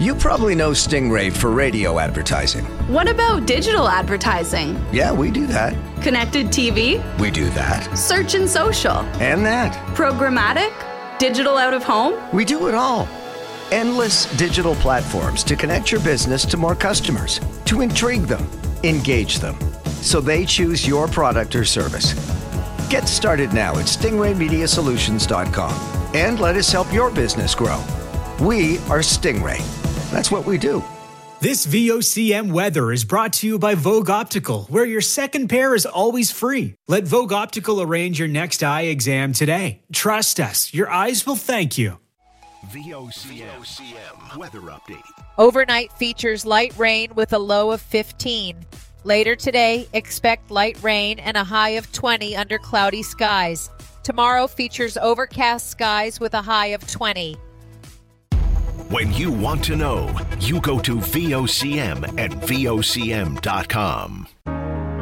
You probably know Stingray for radio advertising. What about digital advertising? Yeah, we do that. Connected TV? We do that. Search and social? And that. Programmatic? Digital out of home? We do it all. Endless digital platforms to connect your business to more customers, to intrigue them, engage them, so they choose your product or service. Get started now at stingraymediasolutions.com and let us help your business grow. We are Stingray. That's what we do. This VOCM weather is brought to you by Vogue Optical, where your second pair is always free. Let Vogue Optical arrange your next eye exam today. Trust us, your eyes will thank you. VOCM weather update. Overnight features light rain with a low of 15. Later today, expect light rain and a high of 20 under cloudy skies. Tomorrow features overcast skies with a high of 20. When you want to know, you go to VOCM at VOCM.com.